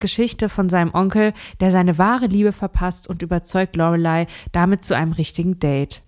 Geschichte von seinem Onkel, der seine wahre Liebe verpasst und überzeugt Lorelei damit zu einem richtigen Date.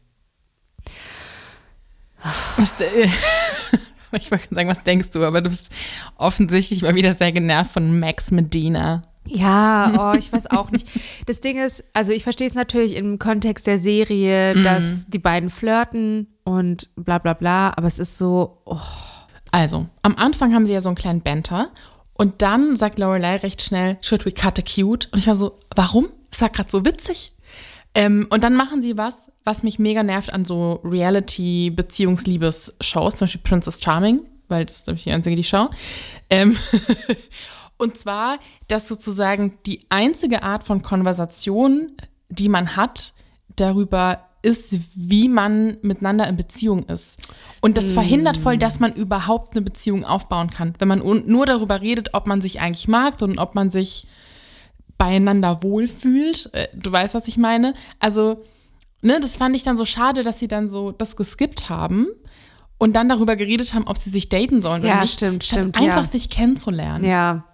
Ich wollte sagen, was denkst du? Aber du bist offensichtlich mal wieder sehr genervt von Max Medina. Ja, ich weiß auch nicht. Das Ding ist, also ich verstehe es natürlich im Kontext der Serie, dass die beiden flirten und bla bla bla, aber es ist so, Also, am Anfang haben sie ja so einen kleinen Banter und dann sagt Lorelei recht schnell, should we cut a cute? Und ich war so, warum? Ist ja gerade so witzig. Und dann machen sie was mich mega nervt an so Reality-Beziehungsliebes-Shows, zum Beispiel Princess Charming, weil das ist nämlich die einzige, die Show. Und zwar, dass sozusagen die einzige Art von Konversation, die man hat, darüber ist, wie man miteinander in Beziehung ist. Und das verhindert voll, dass man überhaupt eine Beziehung aufbauen kann. Wenn man nur darüber redet, ob man sich eigentlich mag und ob man sich beieinander wohlfühlt. Du weißt, was ich meine? Also, ne, das fand ich dann so schade, dass sie dann so das geskippt haben und dann darüber geredet haben, ob sie sich daten sollen oder nicht. Stimmt. Einfach sich kennenzulernen. Ja.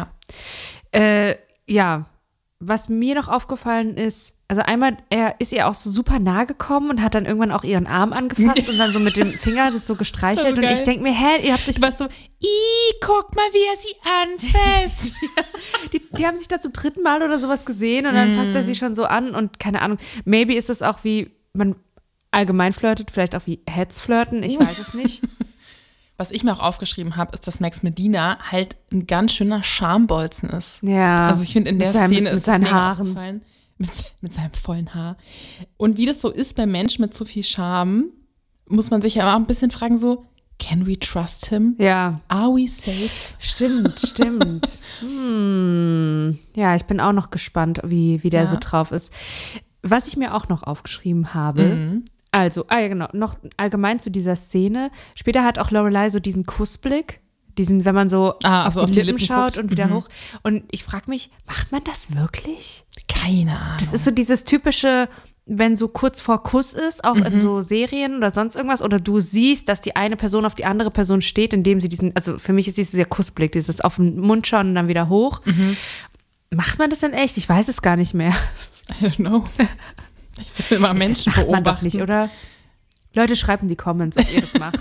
Ja. Was mir noch aufgefallen ist, also einmal, er ist ihr auch so super nahe gekommen und hat dann irgendwann auch ihren Arm angefasst und dann so mit dem Finger das so gestreichelt. So und ich denke mir, ihr habt dich... Du warst so, guck mal, wie er sie anfasst. Die haben sich da zum 3. Mal oder sowas gesehen und dann fasst er sie schon so an und keine Ahnung, maybe ist das auch wie man allgemein flirtet, vielleicht auch wie Heads flirten, ich weiß es nicht. Was ich mir auch aufgeschrieben habe, ist, dass Max Medina halt ein ganz schöner Schambolzen ist. Ja. Also ich finde, in der Szene ist mit seinen es mega Haaren. aufgefallen. Mit seinem vollen Haar. Und wie das so ist bei Menschen mit zu viel Charme, muss man sich ja immer ein bisschen fragen so, can we trust him? Ja. Are we safe? Stimmt. Ja, ich bin auch noch gespannt, wie der so drauf ist. Was ich mir auch noch aufgeschrieben habe, also, genau, noch allgemein zu dieser Szene. Später hat auch Lorelei so diesen Kussblick, wenn man so auf die Lippen schaut guckt. und wieder hoch. Und ich frage mich, macht man das wirklich? Keine Ahnung. Das ist so dieses typische, wenn so kurz vor Kuss ist, auch in so Serien oder sonst irgendwas, oder du siehst, dass die eine Person auf die andere Person steht, indem sie also für mich ist dieser Kussblick, dieses auf den Mund schauen und dann wieder hoch. Macht man das denn echt? Ich weiß es gar nicht mehr. I don't know. Ich will mal Menschen das macht beobachten. Man doch nicht, oder? Leute, schreibt in die Comments, ob ihr das macht.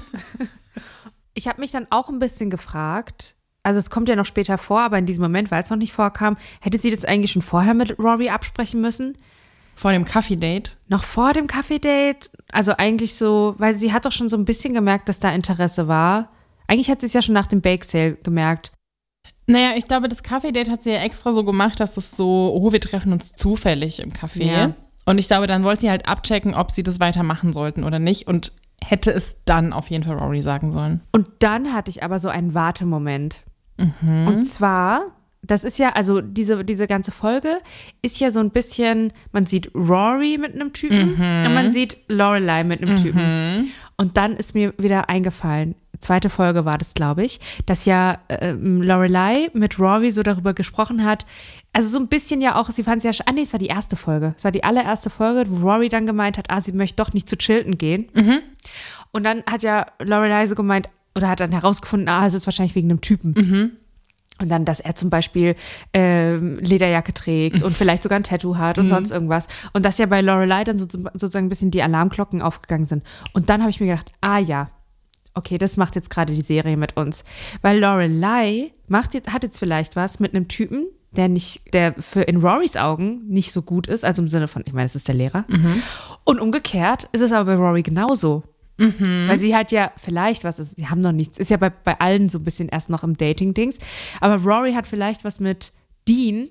Ich habe mich dann auch ein bisschen gefragt, also es kommt ja noch später vor, aber in diesem Moment, weil es noch nicht vorkam, hätte sie das eigentlich schon vorher mit Rory absprechen müssen? Vor dem Kaffee-Date? Noch vor dem Kaffee-Date? Also eigentlich so, weil sie hat doch schon so ein bisschen gemerkt, dass da Interesse war. Eigentlich hat sie es ja schon nach dem Bake-Sale gemerkt. Naja, ich glaube, das Kaffee-Date hat sie ja extra so gemacht, dass es so, wir treffen uns zufällig im Café. Ja. Und ich glaube, dann wollte sie halt abchecken, ob sie das weitermachen sollten oder nicht und hätte es dann auf jeden Fall Rory sagen sollen. Und dann hatte ich aber so einen Wartemoment. Und zwar, das ist ja, also diese ganze Folge ist ja so ein bisschen, man sieht Rory mit einem Typen und man sieht Lorelei mit einem Typen. Und dann ist mir wieder eingefallen, 2. Folge war das, glaube ich, dass ja Lorelei mit Rory so darüber gesprochen hat, also so ein bisschen ja auch, sie fand es ja, es war die 1. Folge, es war die allererste Folge, wo Rory dann gemeint hat, sie möchte doch nicht zu Chilton gehen. Und dann hat ja Lorelei so gemeint, oder hat dann herausgefunden, es ist wahrscheinlich wegen einem Typen. Und dann, dass er zum Beispiel Lederjacke trägt und vielleicht sogar ein Tattoo hat und sonst irgendwas. Und dass ja bei Lorelei dann sozusagen ein bisschen die Alarmglocken aufgegangen sind. Und dann habe ich mir gedacht, ja, okay, das macht jetzt gerade die Serie mit uns. Weil Lorelei hat jetzt vielleicht was mit einem Typen, der in Rorys Augen nicht so gut ist, also im Sinne von, ich meine, es ist der Lehrer. Und umgekehrt ist es aber bei Rory genauso. Weil sie hat ja vielleicht sie haben noch nichts, ist ja bei allen so ein bisschen erst noch im Dating-Dings, aber Rory hat vielleicht was mit Dean,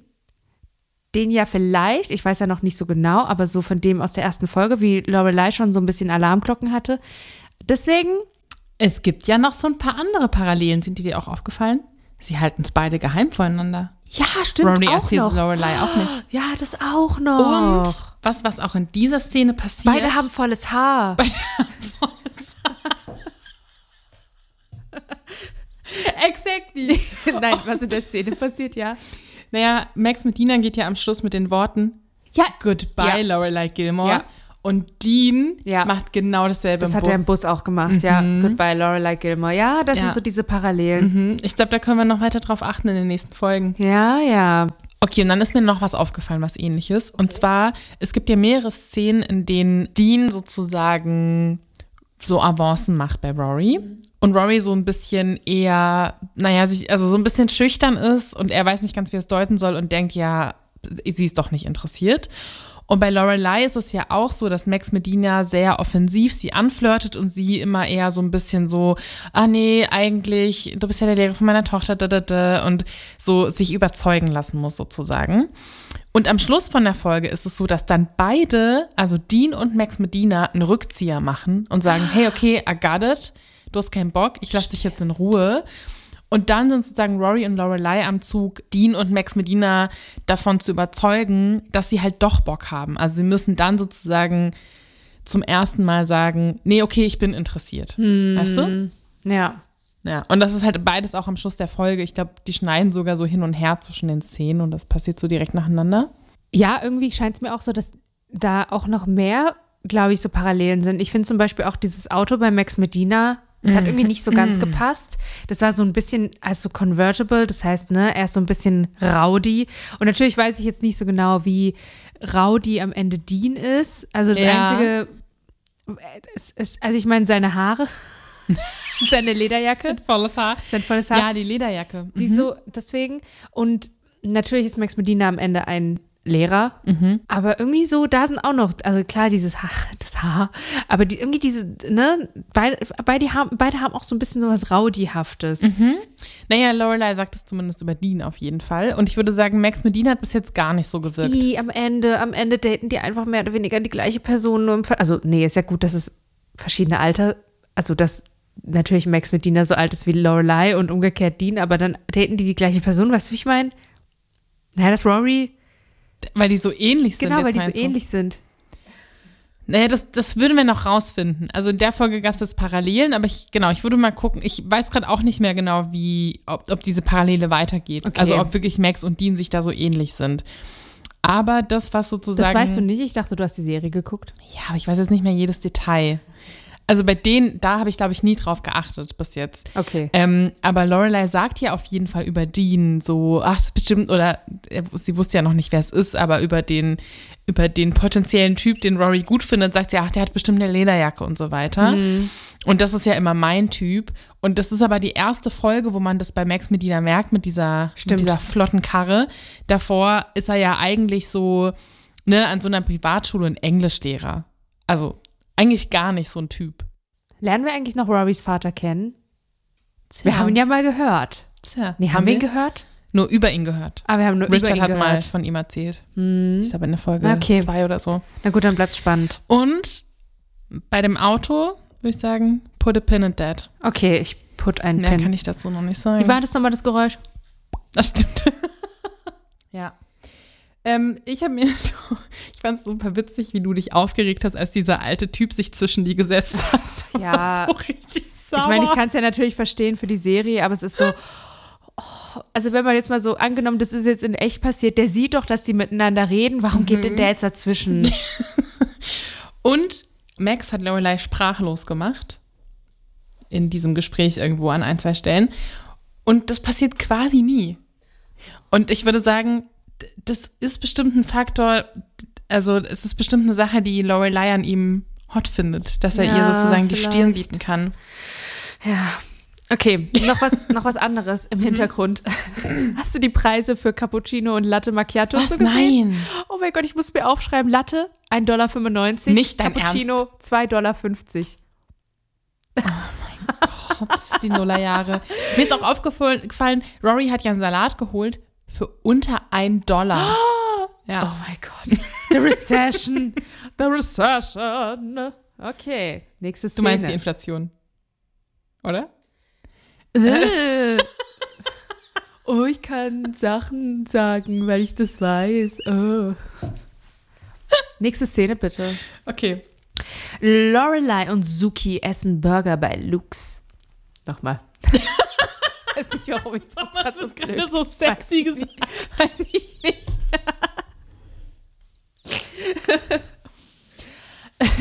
den ja vielleicht, ich weiß ja noch nicht so genau, aber so von dem aus der 1. Folge, wie Lorelei schon so ein bisschen Alarmglocken hatte. Deswegen. Es gibt ja noch so ein paar andere Parallelen, sind die dir auch aufgefallen? Sie halten es beide geheim voneinander. Ja, stimmt, Rory auch erzählt noch. Lorelei auch nicht. Ja, das auch noch. Und was auch in dieser Szene passiert. Beide haben volles Haar. Exactly. Nein, was in der Szene passiert, ja. Naja, Max Medina geht ja am Schluss mit den Worten, ja, Goodbye, ja. Lorelei Gilmore. Ja. Und Dean macht genau dasselbe im Bus. Das hat er im Bus auch gemacht, ja. Goodbye, Lorelai Gilmore. Ja, das sind so diese Parallelen. Ich glaube, da können wir noch weiter drauf achten in den nächsten Folgen. Ja. Okay, und dann ist mir noch was aufgefallen, was Ähnliches. Und zwar, es gibt ja mehrere Szenen, in denen Dean sozusagen so Avancen macht bei Rory. Und Rory so ein bisschen eher, so ein bisschen schüchtern ist und er weiß nicht ganz, wie er es deuten soll und denkt, ja, sie ist doch nicht interessiert. Und bei Lorelai ist es ja auch so, dass Max Medina sehr offensiv sie anflirtet und sie immer eher so ein bisschen so, nee, eigentlich, du bist ja der Lehrer von meiner Tochter, und so sich überzeugen lassen muss sozusagen. Und am Schluss von der Folge ist es so, dass dann beide, also Dean und Max Medina, einen Rückzieher machen und sagen, hey, okay, I got it, du hast keinen Bock, ich lasse dich jetzt in Ruhe. Und dann sind sozusagen Rory und Lorelai am Zug, Dean und Max Medina davon zu überzeugen, dass sie halt doch Bock haben. Also sie müssen dann sozusagen zum ersten Mal sagen, nee, okay, ich bin interessiert. Weißt du? Ja. Ja, und das ist halt beides auch am Schluss der Folge. Ich glaube, die schneiden sogar so hin und her zwischen den Szenen und das passiert so direkt nacheinander. Ja, irgendwie scheint es mir auch so, dass da auch noch mehr, glaube ich, so Parallelen sind. Ich finde zum Beispiel auch dieses Auto bei Max Medina, das hat irgendwie nicht so ganz gepasst. Das war so ein bisschen, also convertible, das heißt, ne, er ist so ein bisschen rowdy. Und natürlich weiß ich jetzt nicht so genau, wie rowdy am Ende Dean ist. Also das Einzige, also ich meine, seine Haare, seine Lederjacke. Sein volles Haar. Ja, die Lederjacke. Die so, deswegen. Und natürlich ist Max Medina am Ende ein Lehrer, aber irgendwie so, da sind auch noch, also klar, das Haar, aber irgendwie diese, ne, beide haben auch so ein bisschen so was Rowdyhaftes. Naja, Lorelai sagt es zumindest über Dean auf jeden Fall und ich würde sagen, Max Medina hat bis jetzt gar nicht so gewirkt. Am Ende daten die einfach mehr oder weniger die gleiche Person, nur also nee, ist ja gut, dass es verschiedene Alter, also dass natürlich Max Medina so alt ist wie Lorelai und umgekehrt Dean, aber dann daten die gleiche Person, weißt du, wie ich meine? Naja, das Rory. Weil die so ähnlich sind. Genau, weil die so ähnlich sind. Naja, das würden wir noch rausfinden. Also in der Folge gab es jetzt Parallelen, aber ich würde mal gucken. Ich weiß gerade auch nicht mehr genau, ob diese Parallele weitergeht. Okay. Also ob wirklich Max und Dean sich da so ähnlich sind. Aber das, was sozusagen… Das weißt du nicht? Ich dachte, du hast die Serie geguckt. Ja, aber ich weiß jetzt nicht mehr jedes Detail. Also bei denen, da habe ich, glaube ich, nie drauf geachtet bis jetzt. Okay. Aber Lorelai sagt ja auf jeden Fall über Dean so, ach, das ist bestimmt, oder sie wusste ja noch nicht, wer es ist, aber über den potenziellen Typ, den Rory gut findet, sagt sie, ach, der hat bestimmt eine Lederjacke und so weiter. Und das ist ja immer mein Typ. Und das ist aber die erste Folge, wo man das bei Max Medina merkt, mit dieser flotten Karre. Davor ist er ja eigentlich so, ne, an so einer Privatschule ein Englischlehrer. Also eigentlich gar nicht so ein Typ. Lernen wir eigentlich noch Rorys Vater kennen? Wir haben ihn ja mal gehört. Nee, haben wir ihn gehört? Nur über ihn gehört. Aber wir haben nur Richard über ihn gehört. Richard hat mal von ihm erzählt. Ich glaube in der Folge 2 oder so. Na gut, dann bleibt's spannend. Und bei dem Auto würde ich sagen, put a pin in that. Okay, ich put einen Pin. Mehr kann ich dazu noch nicht sagen. Wie war das nochmal, das Geräusch? Das stimmt. Ja. Ich fand es super witzig, wie du dich aufgeregt hast, als dieser alte Typ sich zwischen die gesetzt hat. Ja, so richtig sauer. Ich meine, ich kann es ja natürlich verstehen für die Serie, aber es ist so, also wenn man jetzt mal so angenommen, das ist jetzt in echt passiert, der sieht doch, dass die miteinander reden, warum geht denn der jetzt dazwischen? Und Max hat Lorelai sprachlos gemacht in diesem Gespräch irgendwo an 1, 2 Stellen und das passiert quasi nie. Und ich würde sagen, das ist bestimmt ein Faktor, also es ist bestimmt eine Sache, die Lorelai an ihm hot findet, dass er ihr sozusagen die Stirn bieten kann. Ja, okay, noch was anderes im Hintergrund. Hast du die Preise für Cappuccino und Latte Macchiato so gesehen? Nein. Oh mein Gott, ich muss mir aufschreiben, Latte $1,95. Nicht dein Cappuccino $2,50. Oh mein Gott, die Nullerjahre. Mir ist auch aufgefallen, Rory hat ja einen Salat geholt für unter $1. Ja. Oh mein Gott. The Recession. The Recession. Okay, nächste Szene. Du meinst die Inflation, oder? Oh, ich kann Sachen sagen, weil ich das weiß. Oh. Nächste Szene, bitte. Okay. Lorelai und Suki essen Burger bei Luke's. Nochmal. Ich weiß nicht, warum ich das ist gerade so sexy gesagt. Weiß ich nicht.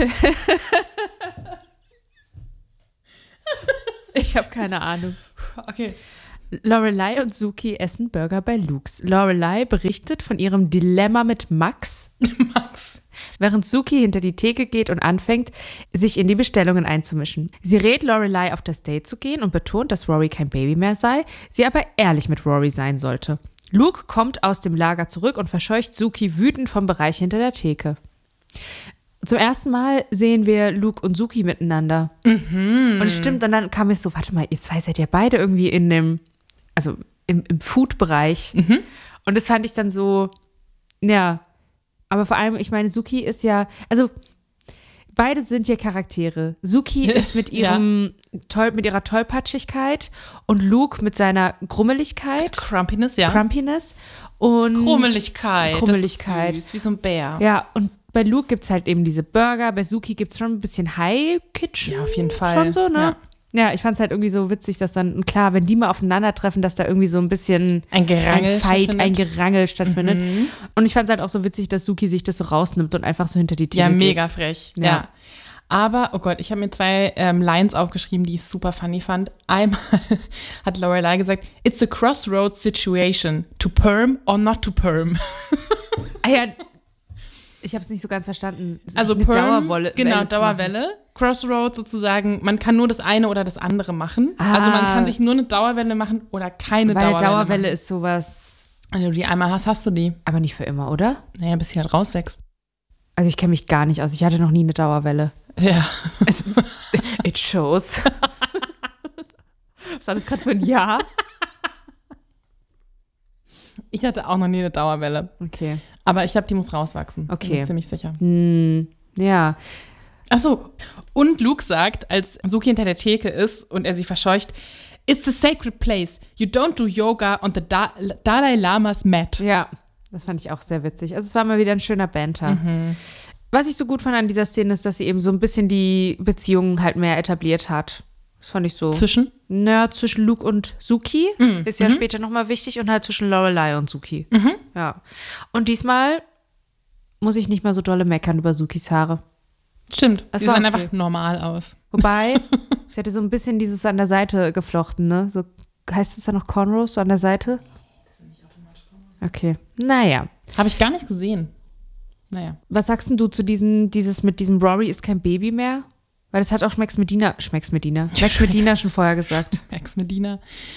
Ich habe keine Ahnung. Okay. Lorelei und Sookie essen Burger bei Luke's. Lorelei berichtet von ihrem Dilemma mit Max. Während Sookie hinter die Theke geht und anfängt, sich in die Bestellungen einzumischen. Sie rät Lorelei, auf das Date zu gehen und betont, dass Rory kein Baby mehr sei, sie aber ehrlich mit Rory sein sollte. Luke kommt aus dem Lager zurück und verscheucht Sookie wütend vom Bereich hinter der Theke. Zum ersten Mal sehen wir Luke und Sookie miteinander. Und es stimmt, und dann kam es so, warte mal, ihr zwei seid ja beide irgendwie im Food-Bereich. Und das fand ich dann so, ja, aber vor allem, ich meine, Sookie ist ja, also beide sind ja Charaktere. Sookie ist mit ihrer Tollpatschigkeit und Luke mit seiner Grummeligkeit. Crumpiness, ja. Crumpiness und Krummeligkeit. Das ist süß, wie so ein Bär. Ja, und bei Luke gibt es halt eben diese Burger, bei Sookie gibt es schon ein bisschen High-Kitchen. Ja, auf jeden Fall. Schon so, ne? Ja, ich fand es halt irgendwie so witzig, dass dann, klar, wenn die mal aufeinandertreffen, dass da irgendwie so ein bisschen ein Gerangel stattfindet. Und ich fand es halt auch so witzig, dass Sookie sich das so rausnimmt und einfach so hinter die Theke geht. Ja, mega frech. Ja. Aber, oh Gott, ich habe mir 2 Lines aufgeschrieben, die ich super funny fand. Einmal hat Lorelei gesagt, it's a crossroads situation, to perm or not to perm. Ah ja, ich habe es nicht so ganz verstanden. Also eine Perm, Dauerwelle. genau, Dauerwelle. Crossroads sozusagen, man kann nur das eine oder das andere machen. Also man kann sich nur eine Dauerwelle machen oder keine Dauerwelle. Dauerwelle Weil Dauerwelle machen. ist sowas. Wenn du die einmal hast du die. Aber nicht für immer, oder? Naja, bis sie halt rauswächst. Also ich kenne mich gar nicht aus. Ich hatte noch nie eine Dauerwelle. Ja. It shows. Was war das gerade für ein Jahr? Ich hatte auch noch nie eine Dauerwelle. Okay. Aber ich glaube, die muss rauswachsen. Okay. Bin mir ziemlich sicher. Ja. Achso. Und Luke sagt, als Sookie hinter der Theke ist und er sie verscheucht, it's a sacred place. You don't do yoga on the Dalai Lama's mat. Ja, das fand ich auch sehr witzig. Also es war mal wieder ein schöner Banter. Was ich so gut fand an dieser Szene ist, dass sie eben so ein bisschen die Beziehung halt mehr etabliert hat. Das fand ich so. Zwischen? Naja, zwischen Luke und Sookie ist ja später nochmal wichtig und halt zwischen Lorelei und Sookie. Ja. Und diesmal muss ich nicht mal so dolle meckern über Sookies Haare. Stimmt. Das Sie war sahen okay. einfach normal aus. Wobei, sie hatte so ein bisschen dieses an der Seite geflochten, ne? So, heißt es da noch Cornrows so an der Seite? Das sind nicht automatisch Cornrows. Okay. Naja. Habe ich gar nicht gesehen. Naja. Was sagst denn du zu dieses mit diesem Rory ist kein Baby mehr? Weil das hat auch Max Medina schon vorher gesagt. Max Medina.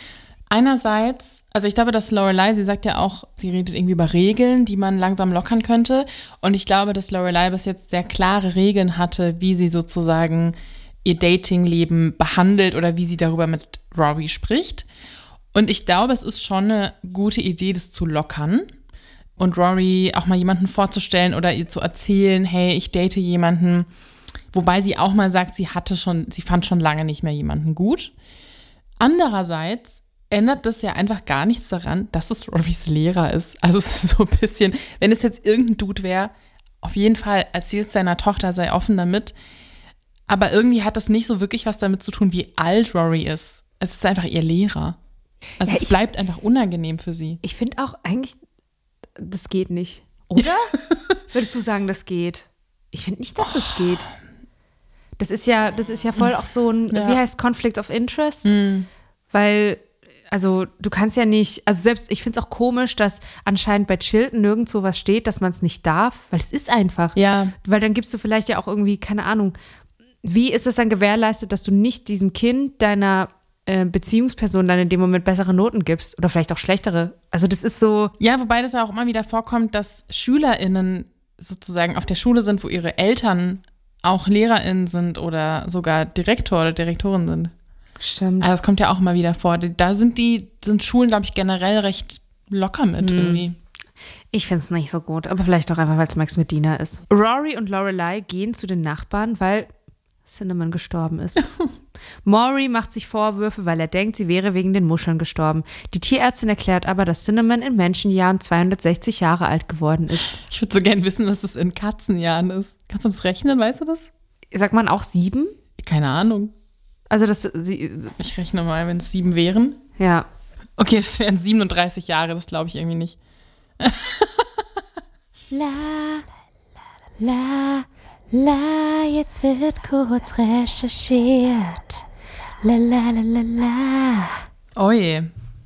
Einerseits, also ich glaube, dass Lorelei, sie sagt ja auch, sie redet irgendwie über Regeln, die man langsam lockern könnte. Und ich glaube, dass Lorelei bis jetzt sehr klare Regeln hatte, wie sie sozusagen ihr Datingleben behandelt oder wie sie darüber mit Rory spricht. Und ich glaube, es ist schon eine gute Idee, das zu lockern und Rory auch mal jemanden vorzustellen oder ihr zu erzählen, hey, ich date jemanden. Wobei sie auch mal sagt, sie fand schon lange nicht mehr jemanden gut. Andererseits ändert das ja einfach gar nichts daran, dass es Rorys Lehrer ist. Also es ist so ein bisschen, wenn es jetzt irgendein Dude wäre, auf jeden Fall erzählt seiner Tochter, sei offen damit. Aber irgendwie hat das nicht so wirklich was damit zu tun, wie alt Rory ist. Es ist einfach ihr Lehrer. Also ja, es bleibt einfach unangenehm für sie. Ich finde auch eigentlich, das geht nicht. Oder? Würdest du sagen, das geht? Ich finde nicht, dass das geht. Das ist ja voll auch so ein, wie heißt Conflict of Interest? Weil, also du kannst ja nicht, also selbst, ich finde es auch komisch, dass anscheinend bei Chilton nirgendwo was steht, dass man es nicht darf, weil es ist einfach. Ja. Weil dann gibst du vielleicht ja auch irgendwie, keine Ahnung, wie ist es dann gewährleistet, dass du nicht diesem Kind deiner Beziehungsperson dann in dem Moment bessere Noten gibst oder vielleicht auch schlechtere. Also das ist so. Ja, wobei das ja auch immer wieder vorkommt, dass SchülerInnen sozusagen auf der Schule sind, wo ihre Eltern auch LehrerInnen sind oder sogar Direktor oder Direktorin sind. Stimmt. Also das kommt ja auch immer wieder vor. Da sind Schulen, glaube ich, generell recht locker mit irgendwie. Ich finde es nicht so gut, aber vielleicht auch einfach, weil es Max Medina ist. Rory und Lorelei gehen zu den Nachbarn, weil Cinnamon gestorben ist. Maury macht sich Vorwürfe, weil er denkt, sie wäre wegen den Muscheln gestorben. Die Tierärztin erklärt aber, dass Cinnamon in Menschenjahren 260 Jahre alt geworden ist. Ich würde so gern wissen, was es in Katzenjahren ist. Kannst du das rechnen, weißt du das? Sagt man auch 7? Keine Ahnung. Also ich rechne mal, wenn es 7 wären. Ja. Okay, das wären 37 Jahre, das glaube ich irgendwie nicht. La, la, la, Jetzt wird kurz recherchiert. La la la la la. Oi.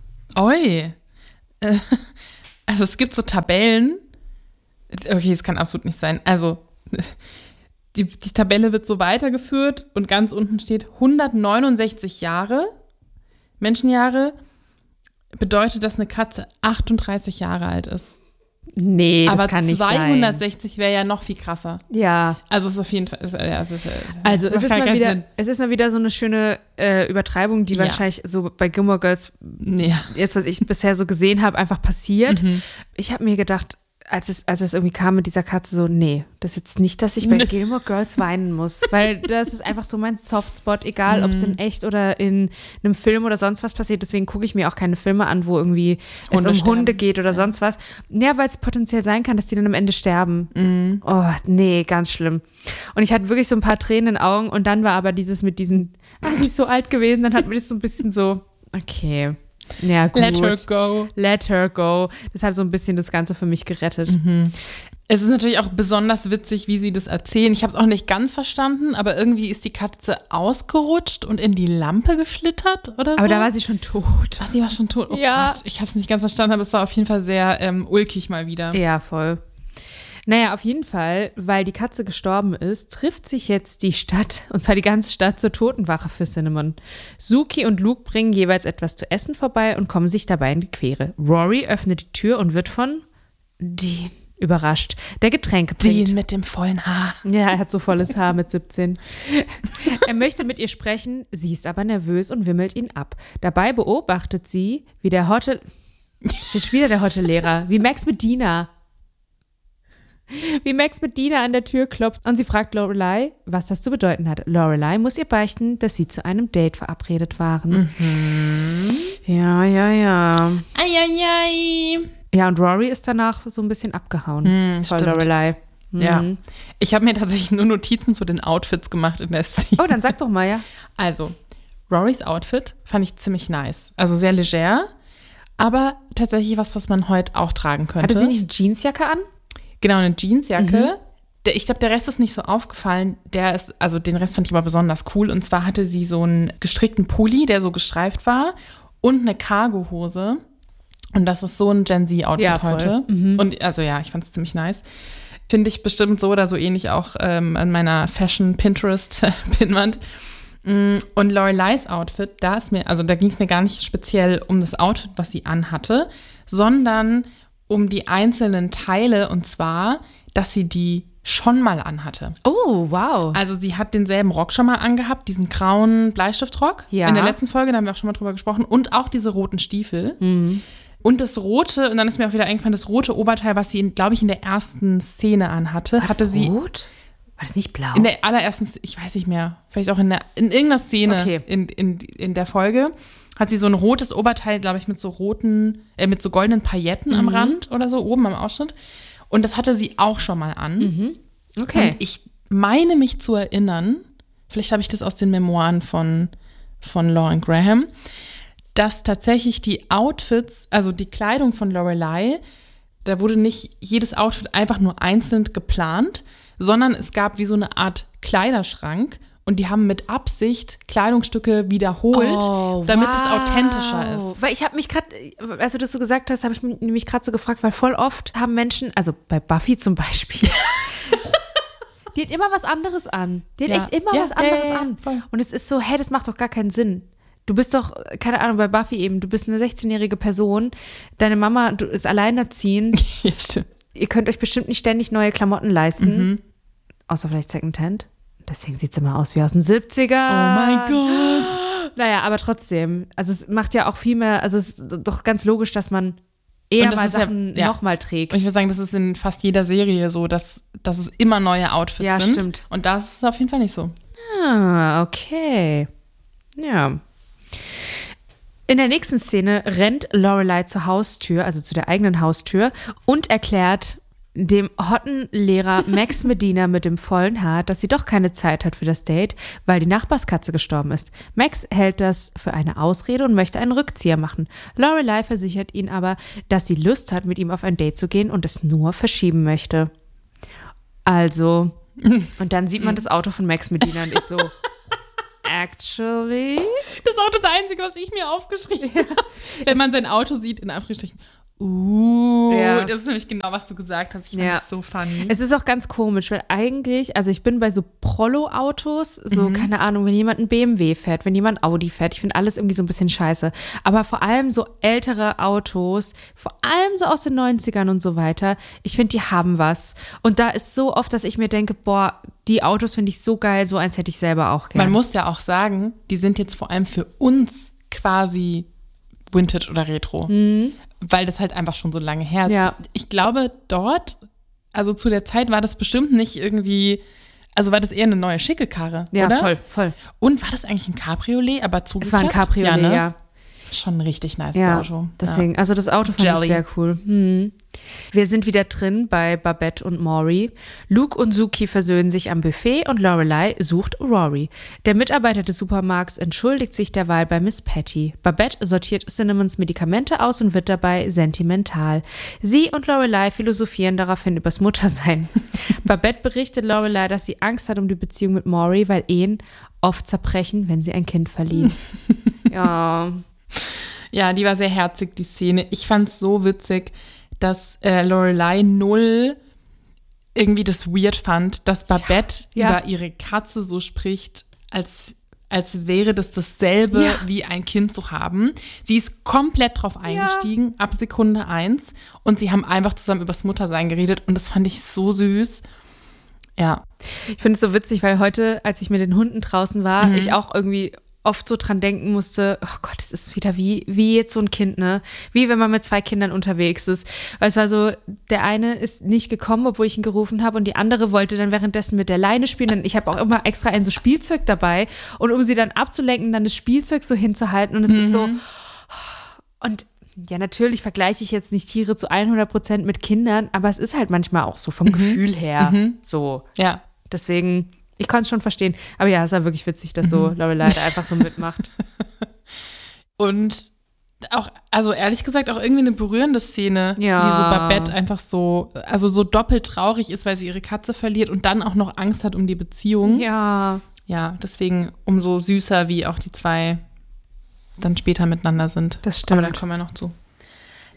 Also es gibt so Tabellen. Okay, das kann absolut nicht sein. Also die Tabelle wird so weitergeführt und ganz unten steht 169 Jahre, Menschenjahre, bedeutet, dass eine Katze 38 Jahre alt ist. Nee, das kann nicht sein. Aber 260 wäre ja noch viel krasser. Ja. Also es ist auf jeden Fall. Es ist mal wieder so eine schöne Übertreibung, die wahrscheinlich so bei Gilmore Girls, jetzt was ich bisher so gesehen habe, einfach passiert. Ich habe mir gedacht, als es irgendwie kam mit dieser Katze, so, nee, das ist jetzt nicht, dass ich bei Gilmore Girls weinen muss, weil das ist einfach so mein Softspot, egal ob es in echt oder in einem Film oder sonst was passiert. Deswegen gucke ich mir auch keine Filme an, wo irgendwie es um Hunde geht oder sonst was. Ja, weil es potenziell sein kann, dass die dann am Ende sterben. Oh, nee, ganz schlimm. Und ich hatte wirklich so ein paar Tränen in den Augen und dann war aber dieses mit diesen, sie ist so alt gewesen, dann hat mir das so ein bisschen so, okay. Ja, gut. Let her go. Das hat so ein bisschen das Ganze für mich gerettet. Es ist natürlich auch besonders witzig, wie sie das erzählen. Ich habe es auch nicht ganz verstanden, aber irgendwie ist die Katze ausgerutscht und in die Lampe geschlittert oder so. Aber da war sie schon tot. Sie war schon tot? Oh Gott, ich habe es nicht ganz verstanden, aber es war auf jeden Fall sehr ulkig mal wieder. Ja, voll. Naja, auf jeden Fall, weil die Katze gestorben ist, trifft sich jetzt die Stadt, und zwar die ganze Stadt, zur Totenwache für Cinnamon. Suki und Luke bringen jeweils etwas zu essen vorbei und kommen sich dabei in die Quere. Rory öffnet die Tür und wird von Dean überrascht, der Getränke bringt. Dean mit dem vollen Haar. Ja, er hat so volles Haar mit 17. Er möchte mit ihr sprechen, sie ist aber nervös und wimmelt ihn ab. Dabei beobachtet sie, wie der hotte Lehrer, wie Max Medina an der Tür klopft und sie fragt Lorelei, was das zu bedeuten hat. Lorelei muss ihr beichten, dass sie zu einem Date verabredet waren. Ja. Eieiei. Ja, und Rory ist danach so ein bisschen abgehauen. Voll Lorelei. Ja. Ich habe mir tatsächlich nur Notizen zu den Outfits gemacht in der Szene. Oh, dann sag doch mal, ja. Also, Rorys Outfit fand ich ziemlich nice. Also sehr leger, aber tatsächlich was man heute auch tragen könnte. Hatte sie nicht eine Jeansjacke an? Genau, eine Jeansjacke. Ich glaube, der Rest ist nicht so aufgefallen. Den Rest fand ich aber besonders cool. Und zwar hatte sie so einen gestrickten Pulli, der so gestreift war und eine Cargohose. Und das ist so ein Gen Z-Outfit heute. Und also ja, ich fand es ziemlich nice. Finde ich bestimmt so oder so ähnlich auch an meiner Fashion-Pinterest-Pinwand. Und Lorelei's Outfit, da ging es mir gar nicht speziell um das Outfit, was sie anhatte, sondern um die einzelnen Teile, und zwar, dass sie die schon mal anhatte. Oh, wow. Also sie hat denselben Rock schon mal angehabt, diesen grauen Bleistiftrock. Ja. In der letzten Folge, da haben wir auch schon mal drüber gesprochen. Und auch diese roten Stiefel. Und das rote, und dann ist mir auch wieder eingefallen, das rote Oberteil, was sie, glaube ich, in der ersten Szene anhatte. War das rot? War das nicht blau? In der allerersten, ich weiß nicht mehr, vielleicht auch in irgendeiner Szene in der Folge, hat sie so ein rotes Oberteil, glaube ich, mit so goldenen Pailletten am Rand oder so, oben am Ausschnitt. Und das hatte sie auch schon mal an. Okay. Und ich meine mich zu erinnern, vielleicht habe ich das aus den Memoiren von Lauren Graham, dass tatsächlich die Outfits, also die Kleidung von Lorelei, da wurde nicht jedes Outfit einfach nur einzeln geplant, sondern es gab wie so eine Art Kleiderschrank und die haben mit Absicht Kleidungsstücke wiederholt, damit es authentischer ist. Weil ich habe mich gerade, als du das so gesagt hast, habe ich mich nämlich gerade so gefragt, weil voll oft haben Menschen, also bei Buffy zum Beispiel, die hat immer was anderes an. Die hat echt immer was anderes an. Voll. Und es ist so, hey, das macht doch gar keinen Sinn. Du bist doch, keine Ahnung, bei Buffy eben, du bist eine 16-jährige Person, deine Mama ist alleinerziehend. Ja, stimmt. Ihr könnt euch bestimmt nicht ständig neue Klamotten leisten, außer vielleicht Secondhand. Deswegen sieht es immer aus wie aus den 70ern. Oh mein Gott. Naja, aber trotzdem, also es macht ja auch viel mehr, also es ist doch ganz logisch, dass man eher mal Sachen nochmal trägt. Und ich würde sagen, das ist in fast jeder Serie so, dass es immer neue Outfits sind. Ja, stimmt. Und das ist auf jeden Fall nicht so. Ah, okay. Ja. In der nächsten Szene rennt Lorelei zur Haustür, also zu der eigenen Haustür, und erklärt dem hotten Lehrer Max Medina mit dem vollen Haar, dass sie doch keine Zeit hat für das Date, weil die Nachbarskatze gestorben ist. Max hält das für eine Ausrede und möchte einen Rückzieher machen. Lorelei versichert ihn aber, dass sie Lust hat, mit ihm auf ein Date zu gehen und es nur verschieben möchte. Also, Und dann sieht man das Auto von Max Medina und ich so, actually? Das Auto ist das Einzige, was ich mir aufgeschrieben habe. Wenn man sein Auto sieht, in Anführungsstrichen. Das ist nämlich genau, was du gesagt hast. Ich finde das so funny. Es ist auch ganz komisch, weil eigentlich, also ich bin bei so Prollo-Autos, so, keine Ahnung, wenn jemand einen BMW fährt, wenn jemand Audi fährt, ich finde alles irgendwie so ein bisschen scheiße. Aber vor allem so ältere Autos, vor allem so aus den 90ern und so weiter, ich finde, die haben was. Und da ist so oft, dass ich mir denke, boah, die Autos finde ich so geil, so eins hätte ich selber auch gerne. Man muss ja auch sagen, die sind jetzt vor allem für uns quasi Vintage oder Retro. Weil das halt einfach schon so lange her ist. Ja. Ich glaube, dort, also zu der Zeit war das bestimmt nicht irgendwie, also war das eher eine neue schicke Karre, oder? Ja, voll. Und war das eigentlich ein Cabriolet, aber zugeklappt? Es war ein Cabriolet, ja. Schon ein richtig nice Auto. Deswegen, also das Auto fand ich sehr cool. Wir sind wieder drin bei Babette und Maury. Luke und Suki versöhnen sich am Buffet und Lorelei sucht Rory. Der Mitarbeiter des Supermarkts entschuldigt sich derweil bei Miss Patty. Babette sortiert Cinnamons Medikamente aus und wird dabei sentimental. Sie und Lorelei philosophieren daraufhin übers Muttersein. Babette berichtet Lorelei, dass sie Angst hat um die Beziehung mit Maury, weil Ehen oft zerbrechen, wenn sie ein Kind verlieren. Ja, die war sehr herzig, die Szene. Ich fand es so witzig, dass Lorelei null irgendwie das weird fand, dass Babette über ihre Katze so spricht, als wäre das dasselbe wie ein Kind zu haben. Sie ist komplett drauf eingestiegen, ab Sekunde 1. Und sie haben einfach zusammen übers Muttersein geredet. Und das fand ich so süß. Ja. Ich finde es so witzig, weil heute, als ich mit den Hunden draußen war, ich auch irgendwie oft so dran denken musste, oh Gott, es ist wieder wie jetzt so ein Kind, ne? Wie wenn man mit 2 Kindern unterwegs ist. Weil es war so, der eine ist nicht gekommen, obwohl ich ihn gerufen habe und die andere wollte dann währenddessen mit der Leine spielen. Und ich habe auch immer extra ein so Spielzeug dabei und um sie dann abzulenken, dann das Spielzeug so hinzuhalten und es ist so, und ja, natürlich vergleiche ich jetzt nicht Tiere zu 100% mit Kindern, aber es ist halt manchmal auch so vom Gefühl her so. Ja. Deswegen, ich konnte es schon verstehen. Aber ja, es war wirklich witzig, dass so Lorelei da einfach so mitmacht. Und auch, also ehrlich gesagt, auch irgendwie eine berührende Szene, wie so Babette einfach so, also so doppelt traurig ist, weil sie ihre Katze verliert und dann auch noch Angst hat um die Beziehung. Ja. Ja, deswegen umso süßer, wie auch die 2 dann später miteinander sind. Das stimmt. Aber da kommen wir noch zu.